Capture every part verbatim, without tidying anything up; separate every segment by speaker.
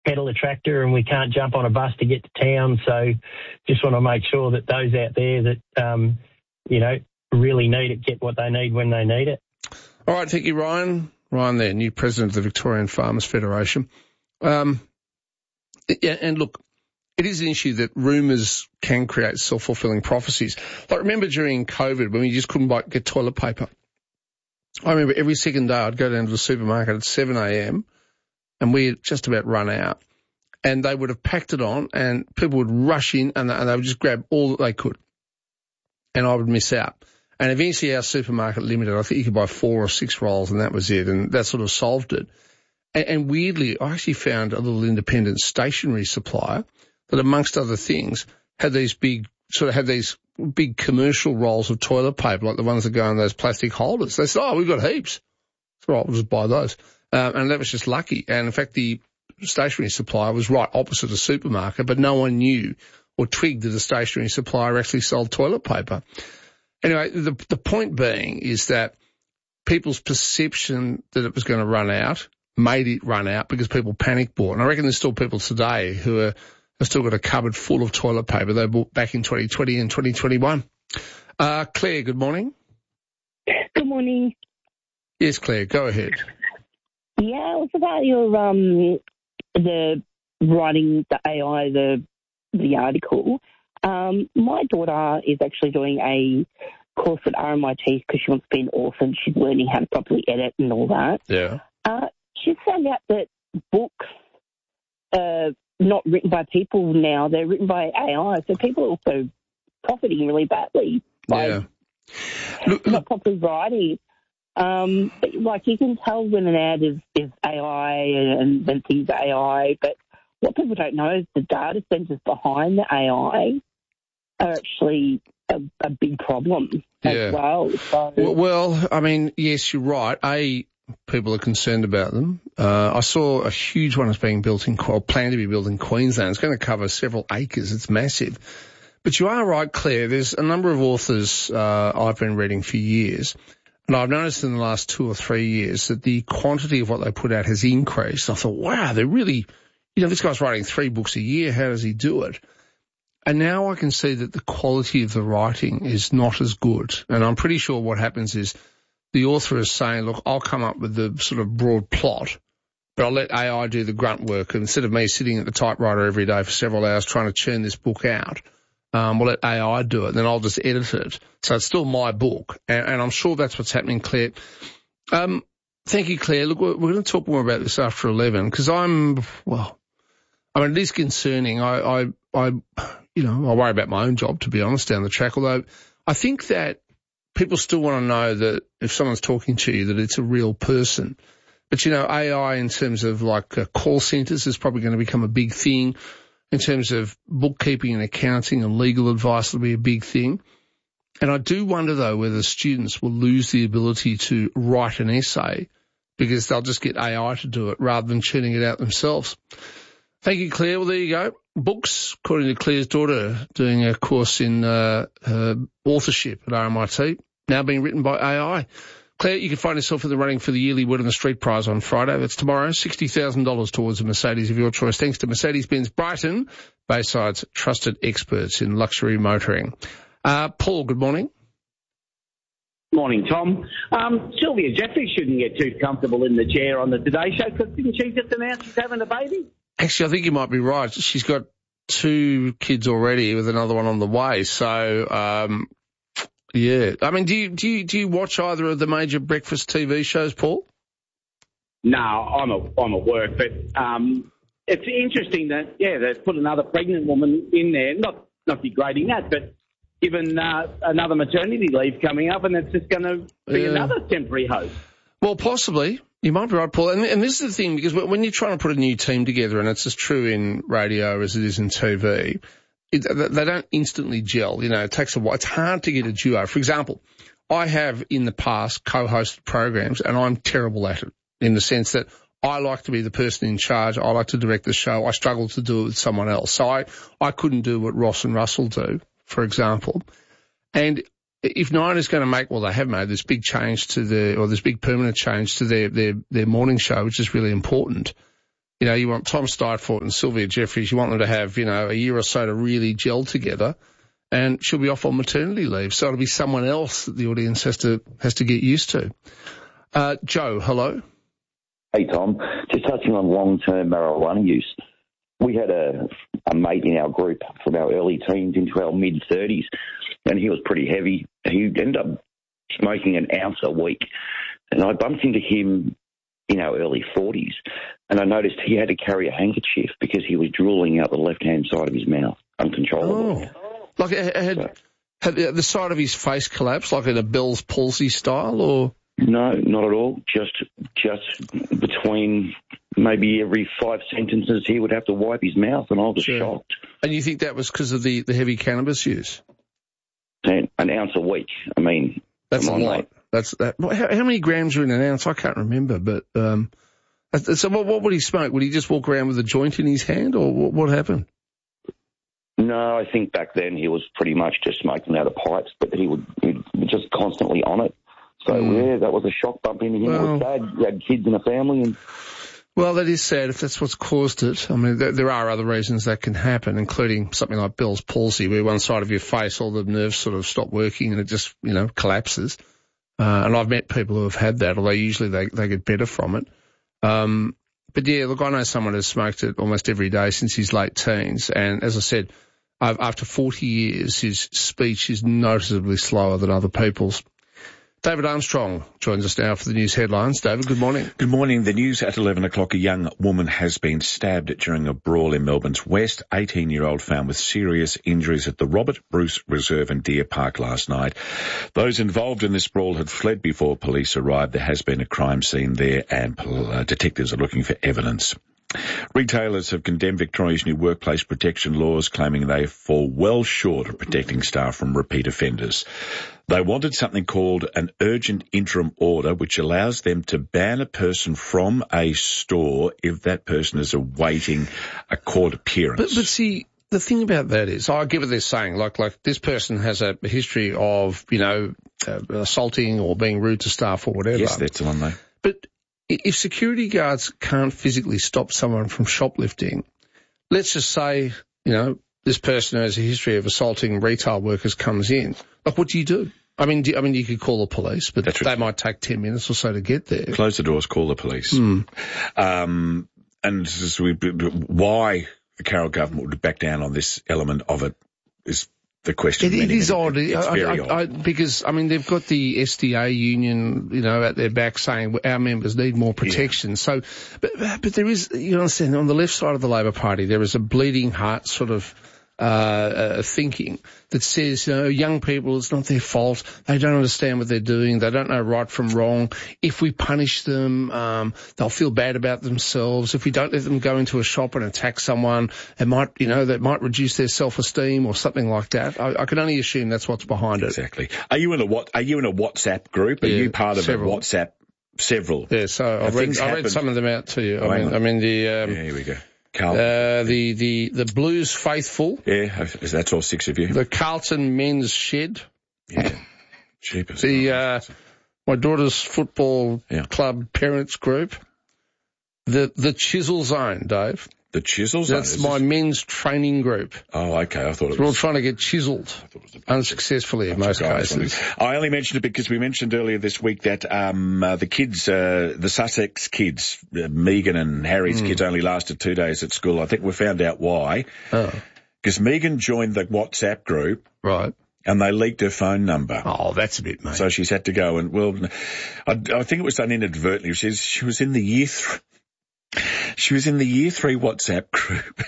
Speaker 1: pedal a tractor and we can't jump on a bus to get to town. So just want to make sure that those out there that, um, you know, really need it, get what they need when they need it.
Speaker 2: All right, thank you, Ryan. Ryan there, new president of the Victorian Farmers Federation. Um, yeah, and look, it is an issue that rumours can create self-fulfilling prophecies. Like, remember during COVID when we just couldn't buy, get toilet paper? I remember every second day I'd go down to the supermarket at seven a.m. and we had just about run out. And they would have packed it on and people would rush in and, and they would just grab all that they could. And I would miss out. And eventually our supermarket limited, I think you could buy four or six rolls and that was it. And that sort of solved it. And, and weirdly, I actually found a little independent stationery supplier that, amongst other things, had these big, sort of had these big commercial rolls of toilet paper, like the ones that go in those plastic holders. They said, oh, we've got heaps. So right, we'll just buy those. Um, and that was just lucky. And in fact, the stationery supplier was right opposite the supermarket, but no one knew or twigged that the stationery supplier actually sold toilet paper. Anyway, the, the point being is that people's perception that it was going to run out made it run out because people panic bought. And I reckon there's still people today who are have still got a cupboard full of toilet paper they bought back in twenty twenty and twenty twenty-one. Uh, Claire, good morning.
Speaker 3: Good morning.
Speaker 2: Yes, Claire, go ahead.
Speaker 3: Yeah, it was about your, um, the writing the A I, the, the article. Um, my daughter is actually doing a course at R M I T because she wants to be an author and she's learning how to properly edit and all that.
Speaker 2: Yeah.
Speaker 3: Uh, she's found out that books are not written by people now, they're written by A I. So people are also profiting really badly by
Speaker 2: yeah.
Speaker 3: look, not properly writing. Um, but like you can tell when an ad is, is A I and when things are A I, but what people don't know is the data centers behind the A I are actually a, a big problem
Speaker 2: yeah.
Speaker 3: as well. So,
Speaker 2: well. Well, I mean, yes, you're right. A, people are concerned about them. Uh, I saw a huge one that's being built in, well, planned to be built in Queensland. It's going to cover several acres. It's massive. But you are right, Claire. There's a number of authors uh, I've been reading for years. And I've noticed in the last two or three years that the quantity of what they put out has increased. I thought, wow, they're really, you know, this guy's writing three books a year. How does he do it? And now I can see that the quality of the writing is not as good. And I'm pretty sure what happens is the author is saying, look, I'll come up with the sort of broad plot, but I'll let A I do the grunt work. And instead of me sitting at the typewriter every day for several hours trying to churn this book out, Um, we'll let A I do it, and then I'll just edit it. So it's still my book, and, and I'm sure that's what's happening, Claire. Um, thank you, Claire. Look, we're, we're going to talk more about this after eleven, because I'm, well, I mean, it is concerning. I, I, I, you know, I worry about my own job, to be honest, down the track, although I think that people still want to know that if someone's talking to you, that it's a real person. But, you know, A I in terms of, like, uh, call centres is probably going to become a big thing. In terms of bookkeeping and accounting and legal advice, will be a big thing. And I do wonder, though, whether students will lose the ability to write an essay because they'll just get A I to do it rather than churning it out themselves. Thank you, Claire. Well, there you go. Books, according to Claire's daughter, doing a course in uh, uh, authorship at R M I T, now being written by A I. Claire, you can find yourself in the running for the yearly Word on the Street prize on Friday. That's tomorrow. sixty thousand dollars towards a Mercedes of your choice, thanks to Mercedes-Benz Brighton, Bayside's trusted experts in luxury motoring. Uh, Paul, good morning.
Speaker 4: Morning, Tom. Um, Sylvia Jeffrey shouldn't get too comfortable in the chair on the Today Show, because didn't she just announce she's having a baby?
Speaker 2: Actually, I think you might be right. She's got two kids already with another one on the way. So, um, yeah. I mean, do you, do you, do you watch either of the major breakfast T V shows, Paul?
Speaker 4: No, I'm at, I'm at work, but um, it's interesting that, yeah, they've put another pregnant woman in there, not not degrading that, but given uh, another maternity leave coming up, and it's just going to be
Speaker 2: yeah.
Speaker 4: another temporary host.
Speaker 2: Well, possibly. You might be right, Paul. And, and this is the thing, because when you're trying to put a new team together, and it's as true in radio as it is in T V, it, they don't instantly gel. You know, it takes a while. It's hard to get a duo. For example, I have in the past co-hosted programs, and I'm terrible at it in the sense that I like to be the person in charge. I like to direct the show. I struggle to do it with someone else. So I, I couldn't do what Ross and Russell do, for example. And if Nine is going to make, well, they have made this big change to the, or this big permanent change to their, their, their morning show, which is really important, You know, you want Tom Steidfort and Sylvia Jeffries, you want them to have, you know, a year or so to really gel together, and she'll be off on maternity leave. So it'll be someone else that the audience has to has to get used to. Uh, Joe, hello.
Speaker 5: Hey, Tom. Just touching on long-term marijuana use. We had a, a mate in our group from our early teens into our mid-thirties, and he was pretty heavy. He ended up smoking an ounce a week. And I bumped into him in our early forties, and I noticed he had to carry a handkerchief because he was drooling out the left-hand side of his mouth, uncontrollably.
Speaker 2: Oh. Like, had, so, had the side of his face collapsed, like in a Bell's palsy style, or...?
Speaker 5: No, not at all. Just just between maybe every five sentences he would have to wipe his mouth, and I was sure. shocked.
Speaker 2: And you think that was because of the, the heavy cannabis use?
Speaker 5: An, an ounce a week. I mean...
Speaker 2: That's a lot. Mate. That's that. How, how many grams are in an ounce? I can't remember, but... um So what, what would he smoke? Would he just walk around with a joint in his hand, or what, what happened?
Speaker 5: No, I think back then he was pretty much just smoking out of pipes, but he would he'd just constantly on it. So, mm. yeah, that was a shock bump into him. Well, it was sad. He had kids and a family. And...
Speaker 2: Well, that is sad if that's what's caused it. I mean, there, there are other reasons that can happen, including something like Bell's palsy, where one side of your face, all the nerves sort of stop working and it just, you know, collapses. Uh, and I've met people who have had that, although usually they, they get better from it. Um, but yeah, look, I know someone who's smoked it almost every day since his late teens. And as I said, I've, after forty years, his speech is noticeably slower than other people's. David Armstrong joins us now for the news headlines. David, good morning.
Speaker 6: Good morning. The news at eleven o'clock. A young woman has been stabbed during a brawl in Melbourne's West. eighteen-year-old found with serious injuries at the Robert Bruce Reserve in Deer Park last night. Those involved in this brawl had fled before police arrived. There has been a crime scene there, and uh, detectives are looking for evidence. Retailers have condemned Victoria's new workplace protection laws, claiming they fall well short of protecting staff from repeat offenders. They wanted something called an urgent interim order, which allows them to ban a person from a store if that person is awaiting a court appearance.
Speaker 2: But, but see, the thing about that is, I get what they're saying. Like, like this person has a history of, you know, uh, assaulting or being rude to staff or whatever.
Speaker 6: Yes, that's the one, though.
Speaker 2: But if security guards can't physically stop someone from shoplifting, let's just say, you know, this person who has a history of assaulting retail workers comes in. Like, what do you do? I mean, do, I mean, you could call the police, but That's they right. might take ten minutes or so to get there.
Speaker 6: Close the doors, call the police.
Speaker 2: Mm.
Speaker 6: Um, and this is, we, why the Carroll government would back down on this element of it is the question.
Speaker 2: It,
Speaker 6: many,
Speaker 2: it is
Speaker 6: many,
Speaker 2: odd.
Speaker 6: It's
Speaker 2: I,
Speaker 6: very
Speaker 2: I,
Speaker 6: odd.
Speaker 2: I, because, I mean, they've got the S D A union, you know, at their back saying our members need more protection. Yeah. So, but, but there is, you understand, on the left side of the Labor Party, there is a bleeding heart sort of Uh, uh, thinking that says, you know, young people, it's not their fault. They don't understand what they're doing. They don't know right from wrong. If we punish them, um, they'll feel bad about themselves. If we don't let them go into a shop and attack someone, it might, you know, that might reduce their self-esteem or something like that. I, I can only assume that's what's behind
Speaker 6: exactly.
Speaker 2: it.
Speaker 6: Exactly. Are you in a what? Are you in a WhatsApp group? Are
Speaker 2: yeah,
Speaker 6: you part of
Speaker 2: several.
Speaker 6: a WhatsApp? Several.
Speaker 2: Yeah. So I read, I read some of them out to you.
Speaker 6: Oh,
Speaker 2: I mean, I mean the. Um,
Speaker 6: yeah, here we go. Carl.
Speaker 2: Uh, the, the, the Blues Faithful.
Speaker 6: Yeah, that's all six of you.
Speaker 2: The Carlton Men's Shed.
Speaker 6: Yeah. Cheapest.
Speaker 2: The, uh, my daughter's football
Speaker 6: yeah.
Speaker 2: club parents group. The, the Chisel Zone, Dave.
Speaker 6: The Chisel Zone?
Speaker 2: That's my this... men's training group.
Speaker 6: Oh, okay. I thought it was...
Speaker 2: We're all trying to get chiseled. Unsuccessfully in most cases.
Speaker 6: I only mentioned it because we mentioned earlier this week that um uh, the kids, uh, the Sussex kids, uh, Megan and Harry's mm. kids only lasted two days at school. I think we found out why.
Speaker 2: Oh.
Speaker 6: Because Megan joined the WhatsApp group.
Speaker 2: Right.
Speaker 6: And they leaked her phone number.
Speaker 2: Oh, that's a bit, mate.
Speaker 6: So she's had to go and, well, I, I think it was done inadvertently. She, she was in the year th- She was in the year three WhatsApp group,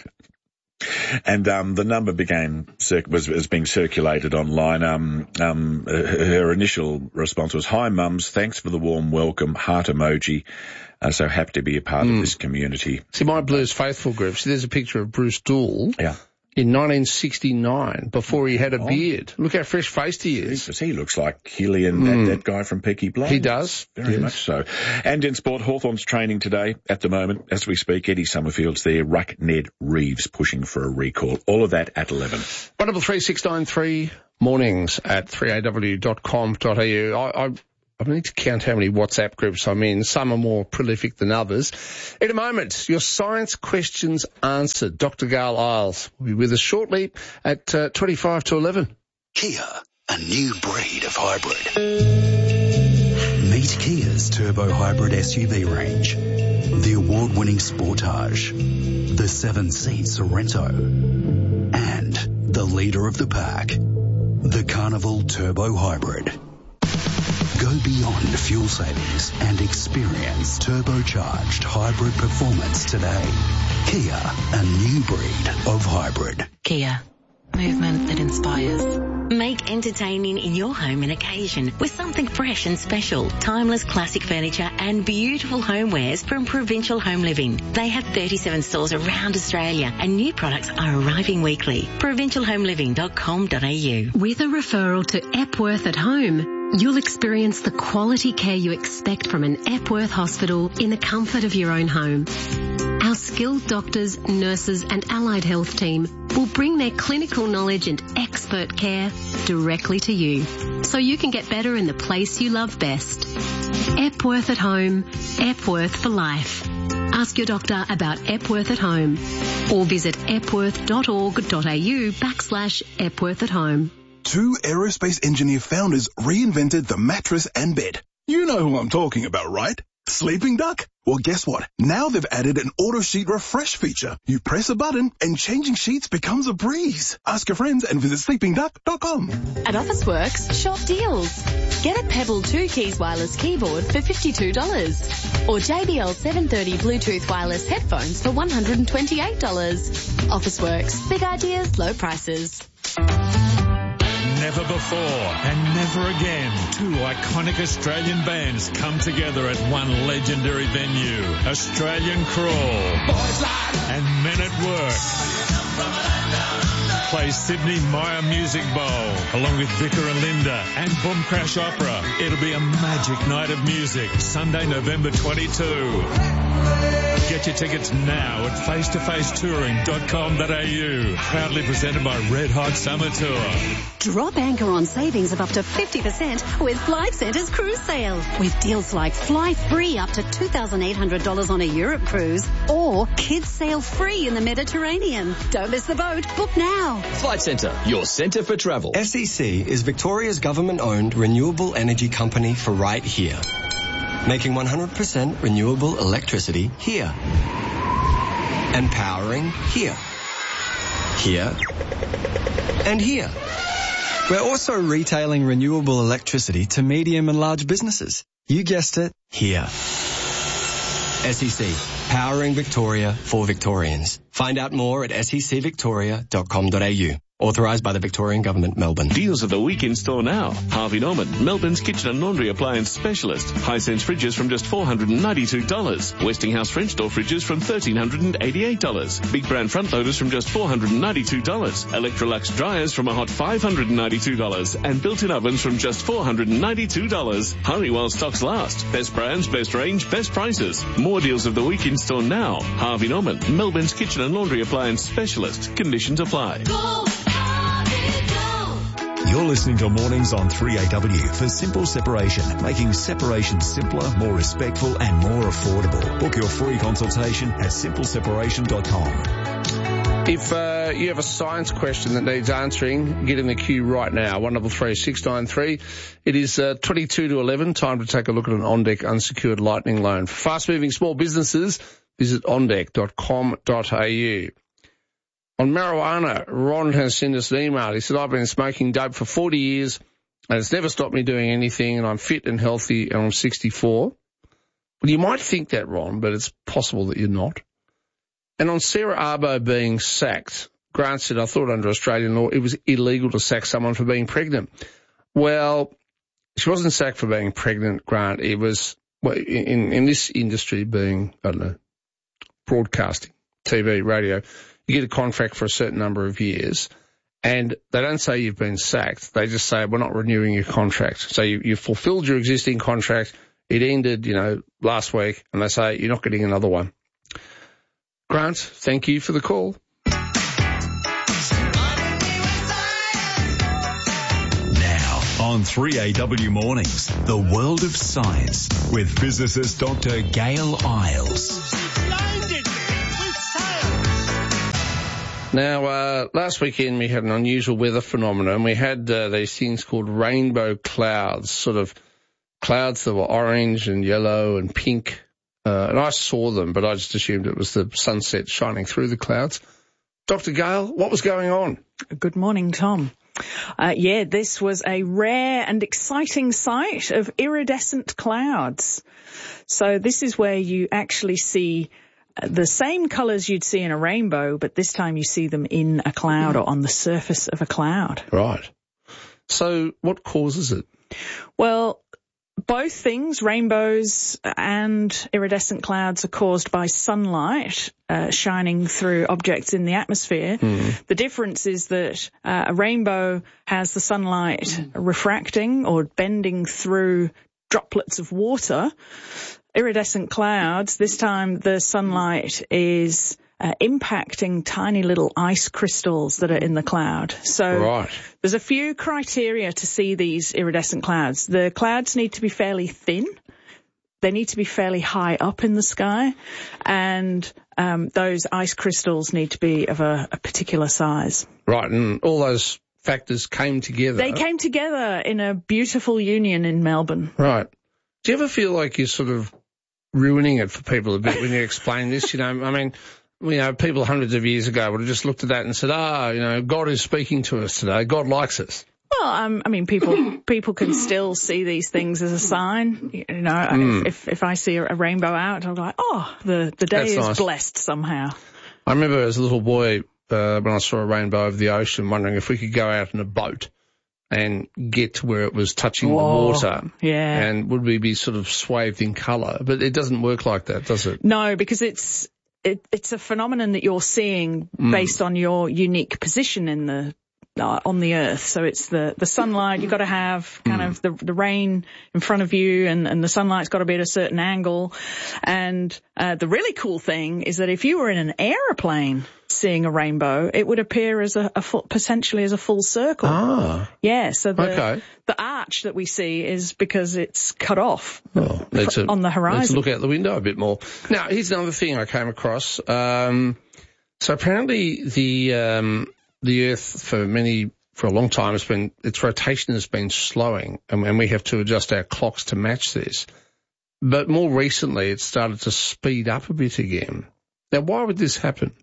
Speaker 6: and um, the number became was, was being circulated online. Um, um, her initial response was, "Hi, mums, thanks for the warm welcome, heart emoji. Uh, so happy to be a part mm. of this community."
Speaker 2: See, my Blues Faithful group. See, there's a picture of Bruce Dool.
Speaker 6: Yeah.
Speaker 2: In nineteen sixty-nine, before he had a
Speaker 6: oh.
Speaker 2: beard. Look how fresh-faced he is.
Speaker 6: Jesus, he looks like Killian, mm. that, that guy from Peaky Blinders.
Speaker 2: He does.
Speaker 6: Very
Speaker 2: yes.
Speaker 6: much so. And in sport, Hawthorn's training today at the moment. As we speak, Eddie Summerfield's there, Ruck Ned Reeves pushing for a recall. All of that at eleven.
Speaker 2: one double three six nine three mornings at three a w dot com dot a u. I, I, I need to count how many WhatsApp groups I'm in. Some are more prolific than others. In a moment, your science questions answered. Doctor Gail Isles will be with us shortly at uh, twenty-five to eleven.
Speaker 7: Kia, a new breed of hybrid. Meet Kia's turbo hybrid S U V range. The award-winning Sportage, the seven-seat Sorento, and the leader of the pack, the Carnival Turbo Hybrid. Go beyond fuel savings and experience turbocharged hybrid performance today. Kia, a new breed of hybrid.
Speaker 8: Kia, movement that inspires. Make entertaining in your home an occasion with something fresh and special. Timeless classic furniture and beautiful homewares from Provincial Home Living. They have thirty-seven stores around Australia and new products are arriving weekly. provincial home living dot com dot a u.
Speaker 9: With a referral to Epworth at Home, you'll experience the quality care you expect from an Epworth hospital in the comfort of your own home. Our skilled doctors, nurses and allied health team will bring their clinical knowledge and expert care directly to you, so you can get better in the place you love best. Epworth at Home, Epworth for life. Ask your doctor about Epworth at Home or visit epworth dot org dot a u backslash Epworth at Home.
Speaker 10: Two aerospace engineer founders reinvented the mattress and bed. You know who I'm talking about, right? Sleeping Duck? Well, guess what? Now they've added an auto sheet refresh feature. You press a button and changing sheets becomes a breeze. Ask your friends and visit sleeping duck dot com.
Speaker 11: At Officeworks, shop deals. Get a Pebble two keys wireless keyboard for fifty-two dollars or J B L seven thirty Bluetooth wireless headphones for one hundred twenty-eight dollars. Officeworks, big ideas, low prices.
Speaker 12: Never before and never again, two iconic Australian bands come together at one legendary venue. Australian Crawl and Men at Work play Sydney Myer Music Bowl along with Vicar and Linda and Boom Crash Opera. It'll be a magic night of music, Sunday, November twenty-second. Get your tickets now at face to face touring dot com dot a u. Proudly presented by Red Hot Summer Tour.
Speaker 9: Drop anchor on savings of up to fifty percent with Flight Centre's cruise sale. With deals like fly free up to two thousand eight hundred dollars on a Europe cruise or kids sail free in the Mediterranean. Don't miss the boat. Book now.
Speaker 13: Flight Centre, your centre for travel.
Speaker 14: S E C is Victoria's government-owned renewable energy company for right here. Making one hundred percent renewable electricity here. And powering here. Here. And here. We're also retailing renewable electricity to medium and large businesses. You guessed it, here. S E C, powering Victoria for Victorians. Find out more at s e c victoria dot com dot a u. Authorised by the Victorian Government, Melbourne.
Speaker 15: Deals of the week in store now. Harvey Norman, Melbourne's kitchen and laundry appliance specialist. Hisense fridges from just four hundred ninety-two dollars. Westinghouse French door fridges from one thousand three hundred eighty-eight dollars. Big brand front loaders from just four hundred ninety-two dollars. Electrolux dryers from a hot five hundred ninety-two dollars. And built-in ovens from just four hundred ninety-two dollars. Hurry while stocks last. Best brands, best range, best prices. More deals of the week in store now. Harvey Norman, Melbourne's kitchen and laundry appliance specialist. Conditions apply.
Speaker 16: Go! You're listening to Mornings on three A W for Simple Separation, making separation simpler, more respectful and more affordable. Book your free consultation at simple separation dot com.
Speaker 2: If uh, you have a science question that needs answering, get in the queue right now, one double three six nine three. It is uh, twenty-two to eleven, time to take a look at an OnDeck unsecured lightning loan. For fast-moving small businesses, visit on deck dot com dot a u. On marijuana, Ron has sent us an email. He said, I've been smoking dope for forty years and it's never stopped me doing anything and I'm fit and healthy and I'm sixty-four. Well, you might think that, Ron, but it's possible that you're not. And on Sarah Arbo being sacked, Grant said, I thought under Australian law it was illegal to sack someone for being pregnant. Well, she wasn't sacked for being pregnant, Grant. It was, well, in, in this industry being, I don't know, broadcasting, T V, radio, you get a contract for a certain number of years, and they don't say you've been sacked. They just say, we're not renewing your contract. So you, you fulfilled your existing contract. It ended, you know, last week, and they say you're not getting another one. Grant, thank you for the call.
Speaker 16: Now, On three A W Mornings, the world of science with physicist Doctor Gail Isles.
Speaker 2: Now, uh, last weekend we had an unusual weather phenomenon. We had uh, these things called rainbow clouds, sort of clouds that were orange and yellow and pink. Uh, and I saw them, but I just assumed it was the sunset shining through the clouds. Doctor Gale, what was going on?
Speaker 17: Good morning, Tom. Uh, yeah, this was a rare and exciting sight of iridescent clouds. So this is where you actually see the same colours you'd see in a rainbow, but this time you see them in a cloud or on the surface of a cloud.
Speaker 2: Right. So what causes it?
Speaker 17: Well, both things, rainbows and iridescent clouds, are caused by sunlight uh, shining through objects in the atmosphere. Mm. The difference is that uh, a rainbow has the sunlight refracting or bending through droplets of water. Iridescent clouds, this time the sunlight is uh, impacting tiny little ice crystals that are in the cloud. So
Speaker 2: right.
Speaker 17: There's a few criteria to see these iridescent clouds. The clouds need to be fairly thin. They need to be fairly high up in the sky. And um, those ice crystals need to be of a, a particular size.
Speaker 2: Right, and all those factors came together.
Speaker 17: They came together in a beautiful union in Melbourne.
Speaker 2: Right. Do you ever feel like you're sort of ruining it for people a bit when you explain this? You know, I mean, you know, people hundreds of years ago would have just looked at that and said, ah, you know, God is speaking to us today. God likes us.
Speaker 17: Well, um, I mean, people people can still see these things as a sign. You know, mm. if, if if I see a rainbow out, I'm like, oh, the, the day
Speaker 2: That's
Speaker 17: is
Speaker 2: nice.
Speaker 17: blessed somehow.
Speaker 2: I remember as a little boy uh, when I saw a rainbow over the ocean, wondering if we could go out in a boat and get to where it was touching
Speaker 17: Whoa,
Speaker 2: the water.
Speaker 17: Yeah.
Speaker 2: And would we be sort of swathed in colour? But it doesn't work like that, does it?
Speaker 17: No, because it's it, it's a phenomenon that you're seeing
Speaker 2: Mm.
Speaker 17: based on your unique position in the uh, on the earth. So it's the, the sunlight. You've got to have kind
Speaker 2: Mm.
Speaker 17: of the the rain in front of you, and, and the sunlight's got to be at a certain angle. And uh, the really cool thing is that if you were in an aeroplane seeing a rainbow, it would appear as a, a full, potentially as a full circle.
Speaker 2: Ah.
Speaker 17: Yeah, so the,
Speaker 2: Okay.
Speaker 17: the arch that we see is because it's cut off
Speaker 2: Oh, need to,
Speaker 17: on the
Speaker 2: need to
Speaker 17: horizon.
Speaker 2: look out the window a bit more. Now, here's another thing I came across. Um, so apparently the um, the Earth for many for a long time has been its rotation has been slowing, and, and we have to adjust our clocks to match this. But more recently, it's started to speed up a bit again. Now, why would this happen?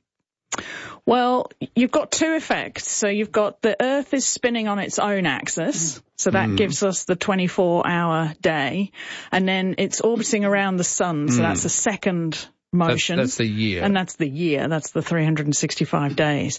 Speaker 17: Well, you've got two effects. So you've got the Earth is spinning on its own axis, so that
Speaker 2: Mm.
Speaker 17: gives us the twenty-four hour day, and then it's orbiting around the sun, so
Speaker 2: Mm.
Speaker 17: that's the second motion.
Speaker 2: That's, that's the year.
Speaker 17: And that's the year. That's the three hundred sixty-five days.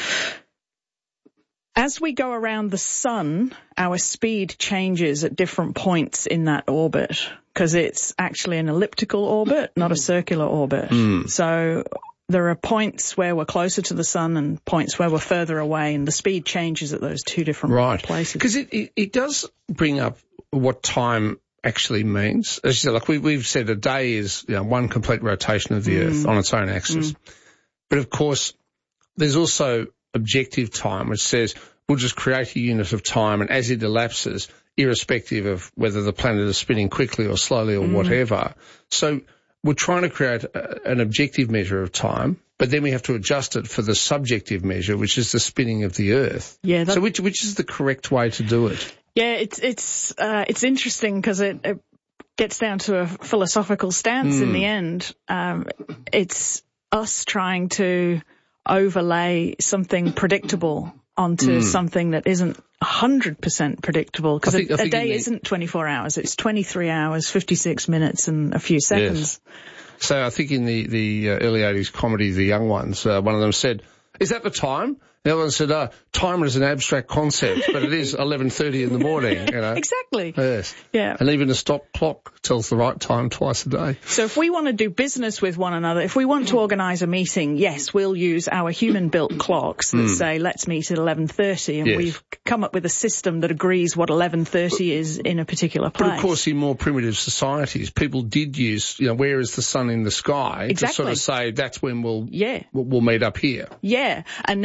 Speaker 17: As we go around the sun, our speed changes at different points in that orbit, because it's actually an elliptical orbit, not a circular orbit.
Speaker 2: Mm.
Speaker 17: So there are points where we're closer to the sun and points where we're further away, and the speed changes at those two different
Speaker 2: Right.
Speaker 17: places.
Speaker 2: Because it, it, it does bring up what time actually means. As you said, like we, we've said, a day is you know, one complete rotation of the
Speaker 17: Mm.
Speaker 2: Earth on its own axis.
Speaker 17: Mm.
Speaker 2: But of course, there's also objective time, which says we'll just create a unit of time, and as it elapses, irrespective of whether the planet is spinning quickly or slowly or
Speaker 17: Mm.
Speaker 2: whatever. So we're trying to create a, an objective measure of time, but then we have to adjust it for the subjective measure, which is the spinning of the Earth.
Speaker 17: Yeah. That,
Speaker 2: So which which is the correct way to do it?
Speaker 17: yeah, it's it's uh, it's interesting because it, it gets down to a philosophical stance in
Speaker 2: Mm.
Speaker 17: the end. Um, it's us trying to overlay something predictable onto
Speaker 2: Mm.
Speaker 17: something that isn't one hundred percent predictable, because
Speaker 2: I think-
Speaker 17: a,
Speaker 2: I
Speaker 17: a
Speaker 2: think
Speaker 17: day
Speaker 2: in the-
Speaker 17: isn't twenty-four hours. It's twenty-three hours, fifty-six minutes and a few seconds.
Speaker 2: So I think in the, the uh, early eighties comedy, The Young Ones, uh, one of them said, is that the time? The other one said, uh, time is an abstract concept, but it is eleven thirty in the morning, you know.
Speaker 17: Exactly.
Speaker 2: Yes.
Speaker 17: Yeah.
Speaker 2: And even a stop clock tells the right time twice a day.
Speaker 17: So if we want to do business with one another, if we want to organise a meeting, yes, we'll use our human-built clocks that
Speaker 2: Mm.
Speaker 17: say, let's meet at eleven thirty, and
Speaker 2: Yes.
Speaker 17: we've come up with a system that agrees what eleven thirty is in a particular place.
Speaker 2: But of course, in more primitive societies, people did use, you know, where is the sun in the sky to sort
Speaker 17: Exactly.
Speaker 2: of say that's when we'll,
Speaker 17: Yeah.
Speaker 2: we'll, we'll meet up here.
Speaker 17: Yeah, and then on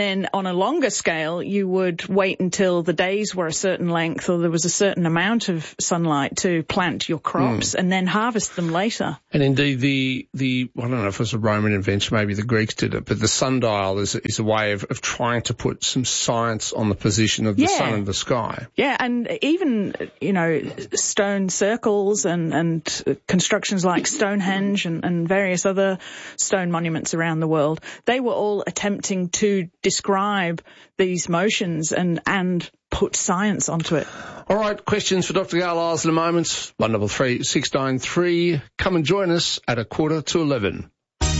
Speaker 17: a longer scale, you would wait until the days were a certain length or there was a certain amount of sunlight to plant your crops mm. and then harvest them later.
Speaker 2: And indeed, the, the I don't know if it was a Roman invention, maybe the Greeks did it, but the sundial is, is a way of, of trying to put some science on the position of the
Speaker 17: yeah.
Speaker 2: sun in the sky.
Speaker 17: Yeah, and even, you know, stone circles and, and constructions like Stonehenge and, and various other stone monuments around the world, they were all attempting to describe these motions and, and put science onto it.
Speaker 2: All right, questions for Doctor Garlisle in a moment. one double three six nine three. Come and join us at a quarter to eleven.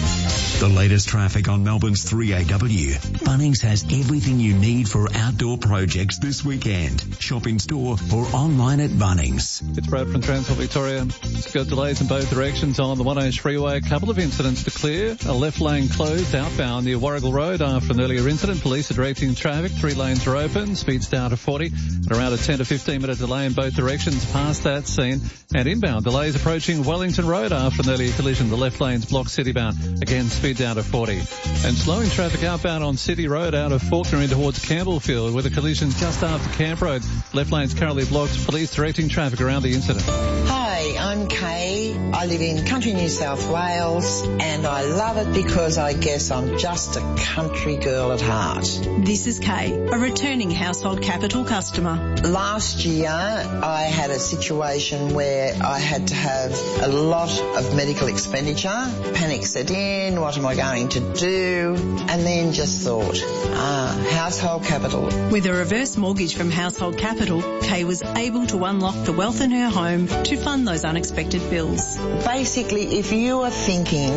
Speaker 16: The latest traffic on Melbourne's three A W. Bunnings has everything you need for outdoor projects this weekend. Shop in store or online at Bunnings.
Speaker 18: It's Brad from Transport Victoria. It's got delays in both directions on the one H freeway. A couple of incidents to clear. A left lane closed outbound near Warrigal Road after an earlier incident. Police are directing traffic. Three lanes are open. Speeds down to forty. And around a ten to fifteen minute delay in both directions past that scene. And inbound delays approaching Wellington Road after an earlier collision. The left lane's blocked citybound. Again, speed down to forty. And slowing traffic outbound on City Road out of Faulkner in towards Campbellfield with a collision just after Camp Road. Left lane's currently blocked. Police directing traffic around the incident.
Speaker 19: Hi, I'm Kay. I live in country New South Wales and I love it because I guess I'm just a country girl at heart.
Speaker 20: This is Kay, a returning Household Capital customer.
Speaker 19: Last year I had a situation where I had to have a lot of medical expenditure. Panic set in, what am I going to do? And then just thought, ah, Household Capital.
Speaker 20: With a reverse mortgage from Household Capital, Kay was able to unlock the wealth in her home to fund those unexpected bills.
Speaker 19: Basically, if you are thinking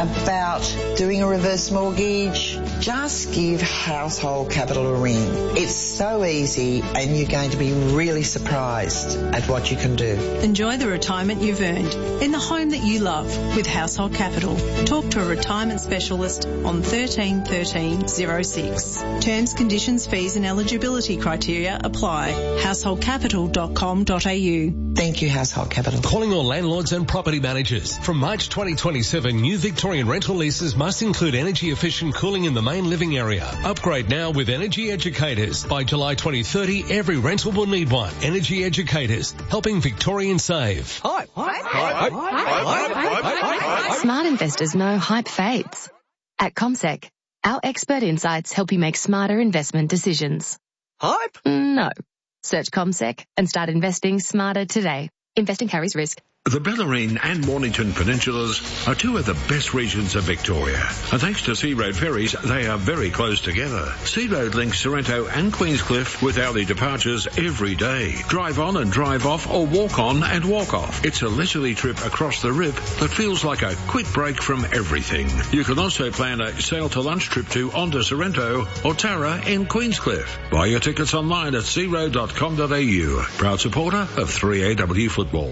Speaker 19: about doing a reverse mortgage, just give Household Capital a ring. It's so easy and you're going to be really surprised at what you can do.
Speaker 20: Enjoy the retirement you've earned in the home that you love with Household Capital. Talk to a retirement specialist on thirteen thirteen oh six. Terms, conditions, fees and eligibility criteria apply. household capital dot com dot a u.
Speaker 19: Thank you, Household Capital.
Speaker 21: Calling all landlords and property managers. From March twenty twenty-seven, new Victorian rental leases must include energy-efficient cooling in the main living area. Upgrade now with Energy Educators. By July twenty thirty, every rental will need one. Energy Educators, helping Victorians save.
Speaker 22: Hype. Hype. Hype. Hype. Hype. Smart investors know hype fades. At CommSec, our expert insights help you make smarter investment decisions.
Speaker 23: Hype?
Speaker 22: No. Search CommSec and start investing smarter today. Investing carries risk.
Speaker 24: The Bellarine and Mornington Peninsulas are two of the best regions of Victoria. And thanks to Sea Road ferries, they are very close together. Sea Road links Sorrento and Queenscliff with hourly departures every day. Drive on and drive off or walk on and walk off. It's a leisurely trip across the Rip that feels like a quick break from everything. You can also plan a sail to lunch trip to Onto Sorrento or Tara in Queenscliff. Buy your tickets online at sea road dot com dot a u. Proud supporter of three A W football.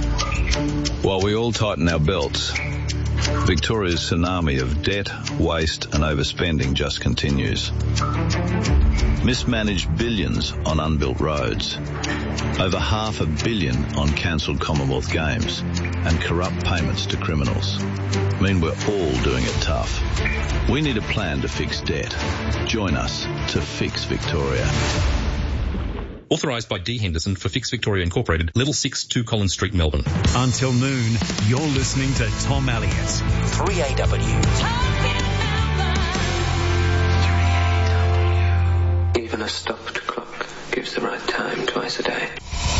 Speaker 25: While we all tighten our belts, Victoria's tsunami of debt, waste and overspending just continues. Mismanaged billions on unbuilt roads, over half a billion on cancelled Commonwealth Games, and corrupt payments to criminals mean we're all doing it tough. We need a plan to fix debt. Join us to fix Victoria.
Speaker 26: Authorised by D. Henderson for Fix Victoria Incorporated, Level six, two Collins Street, Melbourne.
Speaker 16: Until noon, you're listening to Tom Elliott.
Speaker 23: three A W.
Speaker 27: Even a stopped clock gives the right time twice a day.